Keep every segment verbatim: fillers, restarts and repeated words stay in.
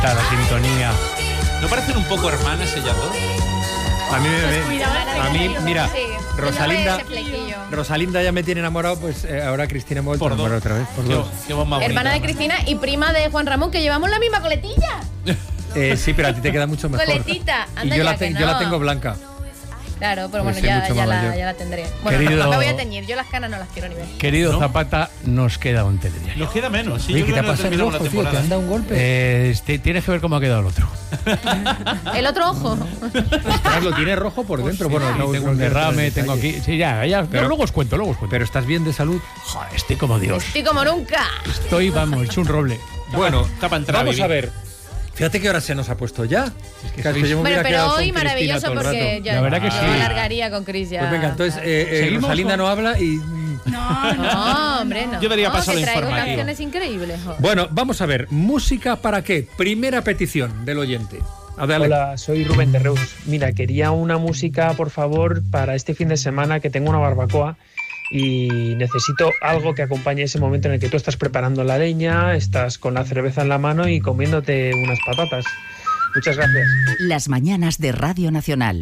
Está la sintonía. ¿No parecen un poco hermanas ellas dos? A mí, me, me, a mí mira, Sí. Rosalinda, Ese flequillo. Rosalinda ya me tiene enamorado, pues eh, ahora Cristina me vuelve a Por dos. enamorar otra vez. Por Qué, dos. qué voz más bonita. Hermana de Cristina y prima de Juan Ramón, que llevamos la misma coletilla. Eh, sí, pero a ti te queda mucho mejor. Coletita, Y anda yo, ya la, te- que yo la no. tengo blanca. Claro, pero Pues bueno, sí, ya, mucho ya, más la, mayor. ya la tendré. Bueno, Querido- no me voy a teñir, yo las canas no las quiero ni ver. Querido ¿No? Zapata, nos queda un telediario. Nos queda menos. Sí, Oye, yo ¿qué te creo ha que no pasado en el terminamos ojo, la tío? ¿Te temporada. han dado un golpe? Eh, este, tienes que ver cómo ha quedado el otro. El otro ojo. Ostras, lo tiene rojo por dentro. Bueno, no, tengo no un quiero derrame, entrar en tengo detalle. aquí. Sí, ya, ya. Pero- luego os cuento, luego os cuento. Pero estás bien de salud. Joder, estoy como Dios. Estoy como nunca. Estoy, vamos, hecho un roble. Bueno, está para entrar a vamos vivir. a ver. Fíjate qué hora se nos ha puesto ya. que Casi sois- yo me Bueno, hubiera pero quedado con hoy Cristina maravilloso todo el porque rato. yo, La verdad que yo sí. alargaría con Cris ya. Pues venga, entonces eh, eh, ¿Seguimos, Rosalinda o? no habla y... No, no. No, hombre, no. Yo daría No, paso que al traigo informativo. canciones increíbles. jo. Bueno, vamos a ver. ¿Música para qué? Primera petición del oyente. Adelante. Hola, soy Rubén de Reus. Mira, quería una música, por favor, para este fin de semana, que tengo una barbacoa y necesito algo que acompañe ese momento en el que tú estás preparando la leña, estás con la cerveza en la mano y comiéndote unas patatas. Muchas gracias. Las mañanas de Radio Nacional.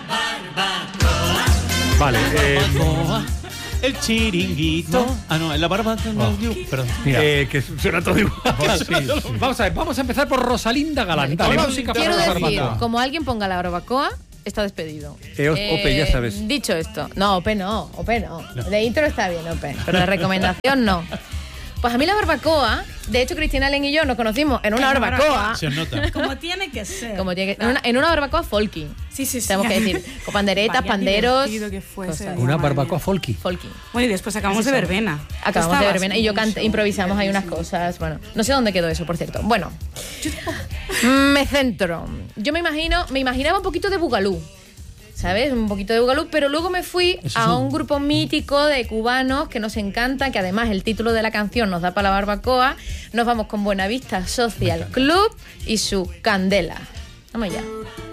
Vale. eh, El chiringuito. Ah, no, en la barba. Perdón. Mira. eh, que suena todo igual. Vamos a ver, vamos a empezar por Rosalinda Galán. Dale, Quiero- música Quiero para la decir, barbacoa. como alguien ponga la barbacoa, está despedido. Eh, os- Ope, ya sabes. Dicho esto, no, Ope no, Ope no. De intro está bien, Ope, pero de recomendación no. Pues a mí la barbacoa, de hecho Cristina Len y yo nos conocimos en una En una barbacoa, Se os nota. Como tiene que ser. como tiene que- en, una, en una barbacoa folky, Sí, sí, sí. tenemos que decir, con panderetas, Vaya panderos, divertido que fue ese cosas. día, Una madre barbacoa mía. folky. folky. Bueno, y después acabamos de verbena. Acabamos de Estabas verbena y yo mucho. cante- improvisamos ahí unas cosas. Bueno, no sé dónde quedó eso, por cierto. Bueno, me centro. Yo me imagino, me imaginaba un poquito de Bugalú, ¿sabes? Un poquito de Bugalú, pero luego me fui Eso a es un- un grupo mítico de cubanos que nos encanta, que además el título de la canción nos da para la barbacoa. Nos vamos con Buenavista Social Club y su Candela. Vamos ya.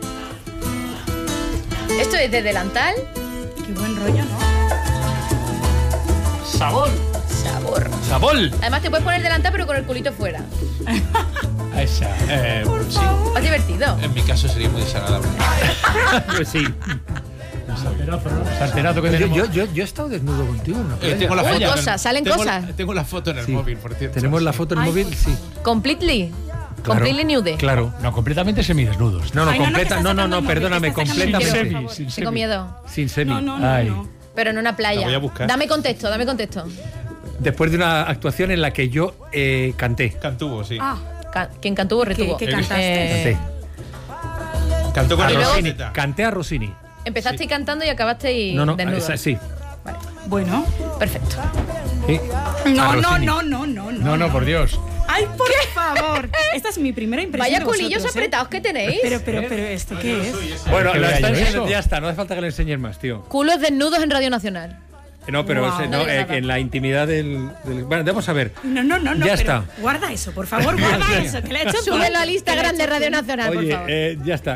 Esto es de Delantal. Qué buen rollo, ¿no? Sabor. Sabor. Sabor. Además te puedes poner delantal pero con el culito fuera. Esa. Eh, sí. Es divertido. En mi caso sería muy desagradable. Pues sí. Sartenazo que Yo, tenemos. yo, yo, yo he estado desnudo contigo en una Eh, playa. tengo la Uy, foto. cosas, salen tengo cosas. La, tengo la foto en el Sí. móvil, por cierto. Tenemos la Sí. foto en el Ay. móvil, sí. Completely. Claro. Completely nude. Claro. No, completamente semidesnudos. No, no, Ay, no, no, completa. que No, estás no, sacando no, el móvil, perdóname, que estás sacando el completamente. móvil, Semi, por favor. sin Tengo semi. miedo. Sin semi. No, no, no, Ay. no. Pero en una playa. La voy a buscar. Dame contexto, dame contexto. Después de una actuación en la que yo eh, canté. Cantuvo, sí. Ah, Ca- Quien cantuvo retuvo. ¿Qué- qué cantaste? Eh, Canté. Cantó con A el luego- Rossini. Rosetta. Canté a Rossini. empezasteis cantando y acabasteis No, no, desnudo. esa- sí. bueno. Sí. Perfecto. A No, no, Rossini. no, no, no, no. No, no, por Dios. Ay, por favor. Esta es mi primera impresión. Vaya de culillos vosotros, ¿eh? apretados que tenéis. Pero, pero, pero, ¿esto qué es? Bueno, Que la vea está yo enseñando- eso. ya está, no hace falta que le enseñes más, tío. Culos desnudos en Radio Nacional. Eh, No, pero Wow. ese- No no, digas eh, nada. que en la intimidad del, del- Bueno, vamos a ver. No, no, no, no. Ya pero está. Guarda eso, por favor, guarda eso. Que le he hecho Súbelo al Instagram de Radio Nacional, por Oye, favor. eh, ya está.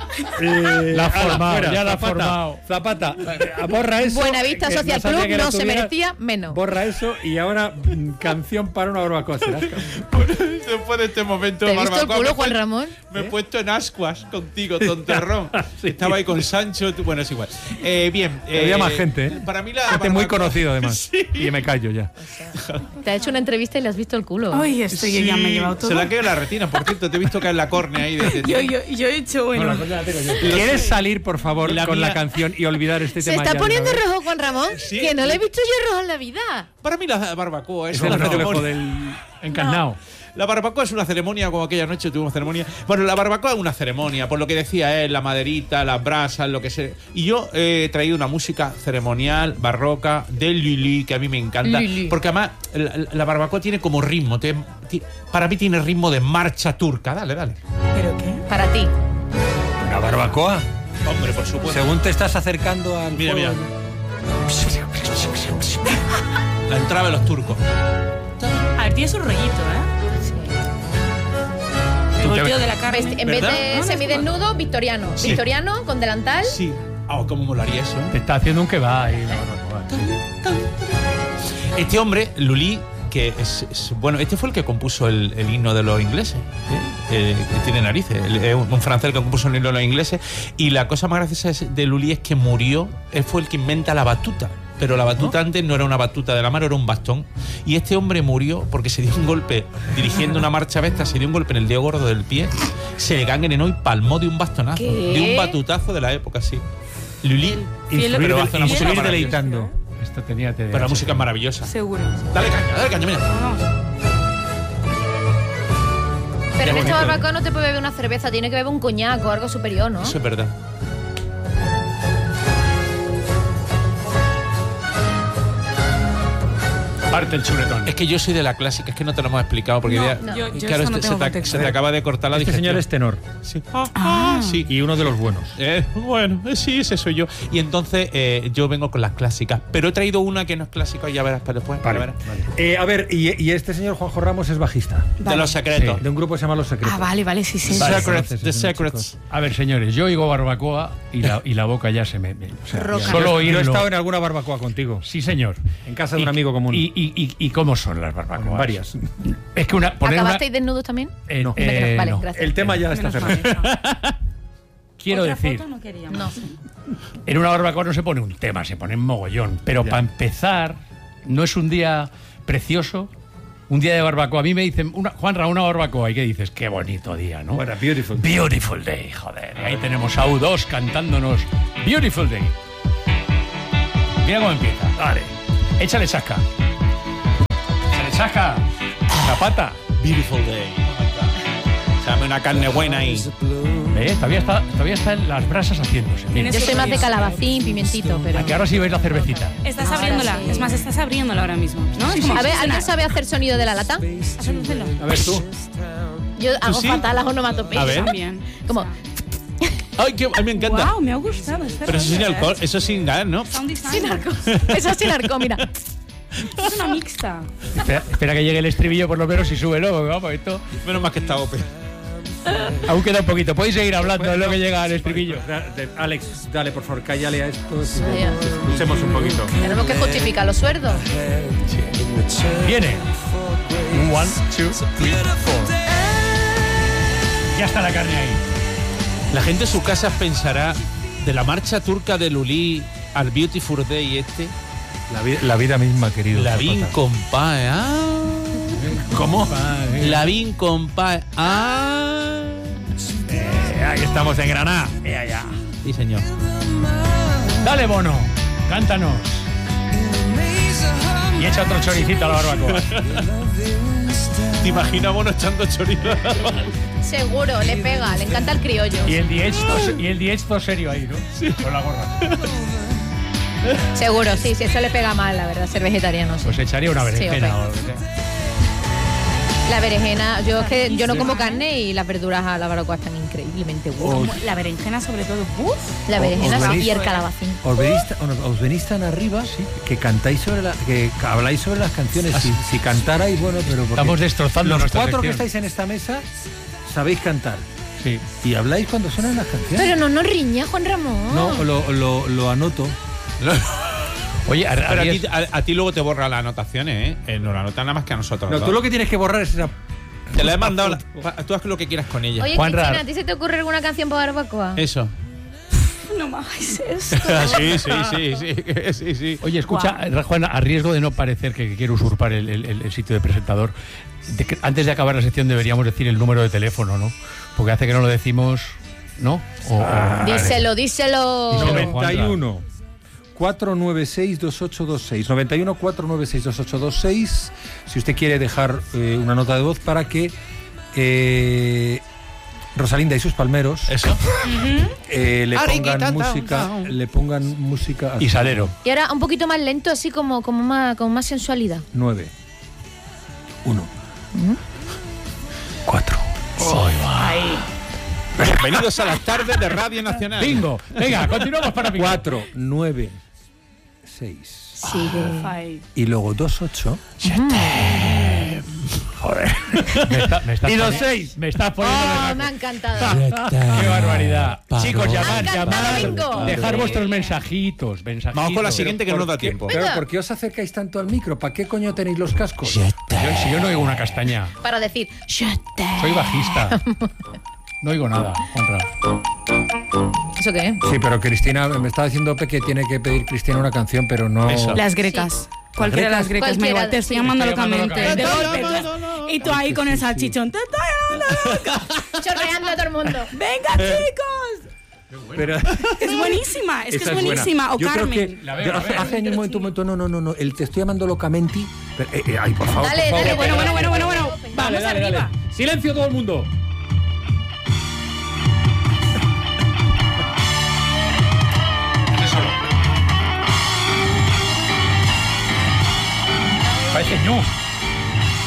Eh, La ha ala, formado, fuera, ya la ha Zapata, formado. Zapata, eh, borra eso. Buenavista que Social sabía Club que la no se tuviera. merecía menos. Borra eso y ahora mm, canción para una barbacoa. ¿Será? Después de este momento, ¿Te he visto el barbacoa, culo, me Juan fue- Ramón? Me he puesto en ascuas contigo, tonterrón. Estaba ahí con Sancho. tú- Bueno, es igual. Eh, bien. Había eh, más gente, ¿eh? Para mí la Gente muy barbacoa- conocido, además. Sí. Y me callo ya. Te ha hecho una entrevista y le has visto el culo. Ay, esto yo ya me he llevado todo. Se la queda la retina, por cierto. Te he visto caer la córnea ahí. De, de- Yo, yo, yo he hecho, bueno. ¿Quieres salir, por favor, La con la mía- canción y olvidar este Se tema? está ya de poniendo una vez? rojo Juan Ramón. Sí. Que no le he visto yo rojo en la vida. Para mí la barbacoa es, Es el una reflejo ceremonia. del... Encarnado. La barbacoa es una ceremonia, como aquella noche tuvimos ceremonia. Bueno, la barbacoa es una ceremonia, por lo que decía él, la maderita, las brasas, lo que sea. Y yo he traído una música ceremonial, barroca, de Lili, que a mí me encanta. Lili. Porque además la, la barbacoa tiene como ritmo. te- ti- para mí tiene ritmo de marcha turca. Dale, dale. ¿Pero qué? Para ti. ¿Una barbacoa? Hombre, por supuesto. Según te estás acercando al Mira, fuego. mira. La entrada de los turcos. A ver, tiene su rollito, ¿eh? El volteo de la carne. Vesti- En vez ¿Verdad? de No, no, semidesnudo, victoriano. Sí. Victoriano con delantal. Sí. Ah, cómo molaría eso. Te está haciendo un kebab ahí. la barbacoa. Este hombre, Lulí, que es, es- bueno, este fue el que compuso el, el himno de los ingleses, ¿eh? Eh, que tiene narices, el- es un, un francés que compuso el himno de los ingleses, y la cosa más graciosa es- de Lully es que murió, él fue el que inventa la batuta. Pero la batuta antes no era una batuta de la mano, era un bastón. Y este hombre murió porque se dio un golpe, dirigiendo una marcha bestia, se dio un golpe en el dedo gordo del pie, se le gangrenó y palmó de un bastonazo, ¿Qué? de un batutazo de la época, sí. Lully, Fiel- pero hace una música Instruir maravillosa. deleitando. Esto tenía T D A H. Pero la música es maravillosa. Seguro. Dale caña, dale caña, mira. Vamos. Pero en Qué esta bonito. barbacoa no te puede beber una cerveza, tiene que beber un coñac o algo superior, ¿no? Eso es verdad. Parte el chuletón. Es que yo soy de la clásica, es que no te lo hemos explicado porque No, ya- no. Yo- yo claro, eso no este- tengo se, te, contexto. se te acaba de cortar la Este digestión. señor es tenor. Sí. Ah, ah, sí. Y uno de los buenos. Eh, bueno, eh, sí, ese soy yo. Y entonces eh, yo vengo con las clásicas. Pero he traído una que no es clásica y ya verás para después. ya verás. Eh, a ver, y, y este señor Juanjo Ramos es bajista. De los secretos. De un grupo que se llama Los Secretos. Ah, vale, vale, sí, sí. Vale. sí. Secrets, conoces, The es un Secrets. A ver, señores, yo oigo barbacoa y la, y la boca ya se me... me- o sea, Roca. solo Yo- Yo he oírlo. estado en alguna barbacoa contigo. Sí, señor. En casa de un Y- amigo común. ¿Y, y, y, y cómo son las barbacoas? Varias. Es que una... Poner una- ¿Acabasteis desnudos también? eh, No. eh, vale, no. gracias. El tema ya está Menos mal, cerrado. eso. Quiero ¿Otra decir, foto no queríamos? No. en una barbacoa no se pone un tema, se pone un mogollón. Pero para empezar, no es un día precioso, un día de barbacoa. A mí me dicen, una, Juanra, una barbacoa. ¿Y qué dices? Qué bonito día, ¿no? Bueno, beautiful. Beautiful Day, joder. Y ahí tenemos a U dos cantándonos Beautiful Day. Mira cómo empieza. Dale. Échale chasca. Échale chasca. Zapata. Beautiful day. Dame una carne buena ahí. ¿Ves? Todavía, está, todavía están las brasas haciéndose. Mira. Tienes Yo soy más de Eso. calabacín, pimientito, pero... A que ahora sí veis la cervecita. Estás Ahora abriéndola. sí. Es más, estás abriéndola ahora mismo. ¿No? Es como A ver, suena. ¿alguien sabe hacer sonido de la lata? Hazlo, hazlo. A ver tú. Yo hago sí? fatal las onomatopeyas. A ver. También. Como... Ay, que, ay, me encanta. Wow, me ha gustado. Espera, Pero eso sin espera, alcohol, ¿eh? eso sin gas, ¿no? Sound design. Sin arco. Eso es sin arco, mira. Es una mixta. Espera, espera que llegue el estribillo por lo menos y súbelo. Vamos, esto. Menos mal que está O P. Aún queda un poquito. Podéis seguir hablando, es lo que llega al estribillo. Da- de- Alex, dale, por favor, cállale a esto. ya. Escuchemos un poquito. Tenemos que justificar los sueldos. Viene. One, two, three, four. Ya está la carne ahí. La gente en sus casas pensará de la marcha turca de Lully al Beautiful Day este. La, vi- la vida misma, querido. La vin Zapata. compadre. Ah. ¿Cómo? La vin compadre. Ah. Eh, ahí estamos en Granada. Ya, ya. Sí, señor. Dale, Bono. Cántanos. Y echa otro choricito a la barbacoa. ¿Te imaginas Bono echando chorizo? Seguro, le pega, le encanta el criollo. Y el diezto, y el diezto serio ahí, ¿no? Sí. Con la gorra. Seguro, sí, sí, eso le pega mal, la verdad, ser vegetariano. sí. Pues echaría una berenjena Sí, o algo que sea. La berenjena, yo es que yo no como carne y las verduras a la barbacoa están increíblemente buenas. Como La berenjena, sobre todo. Uf. La berenjena os sí, venís- y el calabacín. Os venís, ta- bueno, os venís tan arriba que cantáis sobre la, que habláis sobre las canciones. Si, si cantarais, bueno, pero porque Estamos destrozando los nuestra cuatro que sección. estáis en esta mesa sabéis cantar Sí. y habláis cuando suenan las canciones. Pero no nos riña, Juan Ramón. No, lo, lo, lo anoto. Oye, a, Pero a Arias- ti, a, a ti luego te borra las anotaciones, ¿eh? Eh, No la anotan nada más que a nosotros. No, ¿no? tú lo que tienes que borrar es esa. Te la he mandado. la- Tú haz lo que quieras con ella. Oye, Juan Cristina, Ra- ¿a ti se te ocurre alguna canción para barbacoa? Eso. No me hagáis esto. sí, sí, sí, sí, sí, sí. Oye, escucha, Juan, a riesgo de no parecer que, que quiero usurpar el, el- el sitio de presentador, de que antes de acabar la sección deberíamos decir el número de teléfono, ¿no? Porque hace que no lo decimos, ¿no? O- o- Díselo, díselo. Díselo. noventa y uno cuatro nueve seis dos ocho dos seis noventa y uno cuatro nueve seis dos ocho dos seis si usted quiere dejar eh, una nota de voz para que eh, Rosalinda y sus palmeros Eso. eh, le Ariquita, pongan ta, música ta. le pongan música Y salero. Y ahora un poquito más lento, así como, como más, con más sensualidad. nueve uno cuatro Ahí. Bienvenidos a las tardes de Radio Nacional. Bingo. Venga, continuamos para bingo. cuatro nueve seis Sigue. Ahí. y luego dos ocho Bien. Joder. Me, está, me estás Y los poni- seis. Me estás poniendo Oh, de me ha naco. encantado. ¡Qué barbaridad! Chicos, Me ha llamad, encantado, llamad. Bingo. Dejar vuestros mensajitos, mensajitos. Vamos con la siguiente que no nos da ¿Por qué- tiempo. Claro, Venga. ¿por qué os acercáis tanto al micro? ¿Para qué coño tenéis los cascos? Yo- si yo no oigo una castaña, Para decir, "Je t'aime". soy bajista. No oigo nada, Juanra. ¿Eso qué? Sí, pero Cristina, me estaba diciendo Pepe que tiene que pedir Cristina una canción, pero no. Eso. Las grecas. Cualquiera de las grecas, me Cualquiera, igual. Te estoy sí. llamando Te estoy llamando locamente. De locamente. golpe. Y tú ahí con el salchichón. Te estoy llamando loca. Chorreando a todo el mundo. Venga, chicos. Pero, Es buenísima. Es que esa es buena. buenísima. O Yo creo Carmen. que La veo, la hace, veo. hace años un momento, un momento, no, no, no, no, el te estoy llamando locamente. Pero, eh, eh, ay, por favor, Dale, por favor. dale, Bueno, bueno, bueno, bueno, bueno. Dale, Vamos dale, arriba. dale. Silencio todo el mundo.